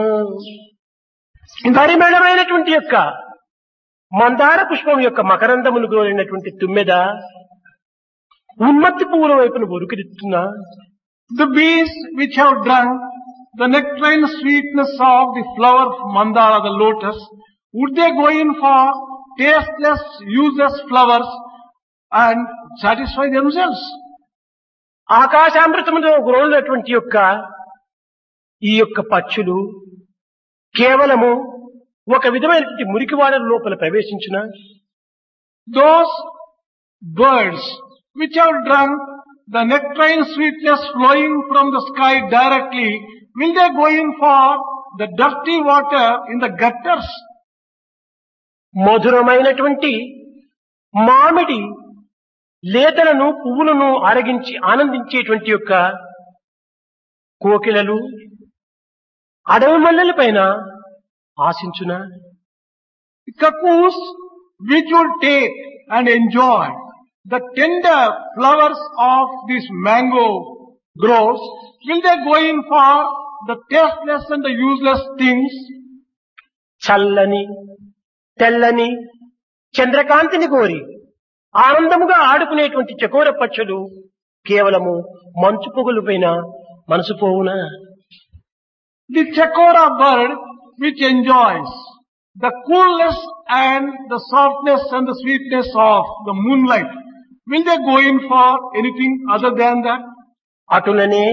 పరిమళమైనటువంటి యొక్క మందార పుష్పం యొక్క మకరందమును గ్రోలినటువంటి తుమ్మెద ఉన్మత్తి పువ్వుల వైపును ఉరుకుతున్నా. The bees which have drunk the nectarine sweetness of the flower of mandara, the lotus, would they go in for tasteless, useless flowers and satisfy themselves? ఆకాశామృతముతో గ్రోలినటువంటి యొక్క ఈ యొక్క పక్షులు కేవలము ఒక విధమైనటువంటి మురికివాడ లోపల ప్రవేశించిన. Those birds which have drunk the nectarine sweetness flowing from the sky directly, will they go in for the dirty water in the gutters? మధురమైనటువంటి మామిడి లేతలను పువ్వులను ఆరగించి ఆనందించేటువంటి యొక్క కోకిలలు అడవి మల్లెల పైన ఆశించున. Cuckoos which will take and enjoy the tender flowers of these mango groves, will they go in for the tasteless and the useless things? చల్లని తెల్లని చంద్రకాంతిని కోరి ఆనందముగా ఆడుకునేటువంటి చకోర పక్షులు కేవలము మంచు పొగలపైన మనసు పోవునా. The chakora bird which enjoys the coolness and the softness and the sweetness of the moonlight, will they go in for anything other than that? అటులనే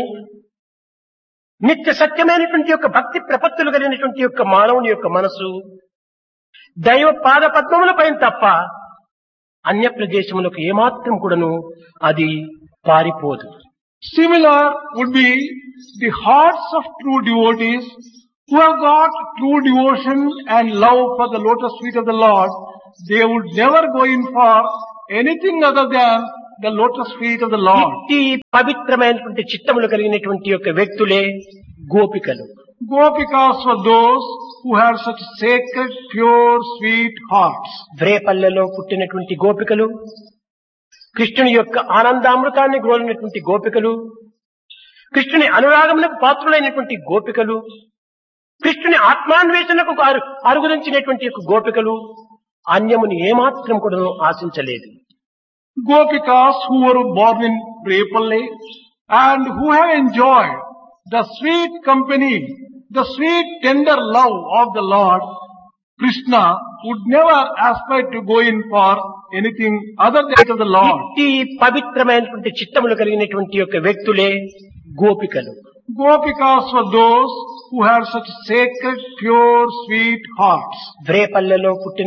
నిత్య సత్యమైనటువంటి యొక్క భక్తి ప్రపత్తులు కలిగినటువంటి యొక్క మానవుని యొక్క మనసు దైవ పాద పద్మముల పైన తప్ప అన్య ప్రదేశములకు ఏమాత్రం కూడాను అది పారిపోదు. Similar would be the hearts of true devotees who have got true devotion and love for the lotus feet of the Lord. They would never go in for anything other than the lotus feet of the Lord. ఇట్టి పవిత్రమైనటువంటి చిత్తములు కలిగినటువంటి యొక్క వ్యక్తులే గోపికలు. Gopikas were those who had such sacred, pure, sweet hearts. వ్రేపల్లెలో పుట్టినటువంటి గోపికలు, కృష్ణుని యొక్క ఆనందామృతాన్ని గ్రోలినటువంటి గోపికలు, కృష్ణుని అనురాగమునకు పాత్రులైనటువంటి గోపికలు, కృష్ణుని ఆత్మాన్వేషణకు అరుగుదించినటువంటి యొక్క గోపికలు అన్యముని ఏమాత్రం కూడా ఆశించలేదు. Gopikas who were born in Repalle and who have enjoyed the sweet company, the sweet tender love of the Lord Krishna, would never aspire to go in for anything other than of the Lord. ఇట్టి పవిత్రమైనటువంటి చిత్తములు కలిగినటువంటి యొక్క వ్యక్తులే గోపికలు. Gopikas were those who had such sacred, pure, sweet hearts. వ్రేపల్లెలో పుట్టిన